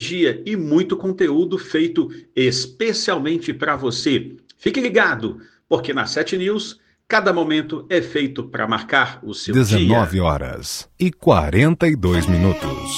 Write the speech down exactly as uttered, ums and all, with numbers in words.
energia e muito conteúdo feito especialmente para você. Fique ligado, porque na Sete News, cada momento é feito para marcar o seu dia. dezenove horas e quarenta e dois minutos.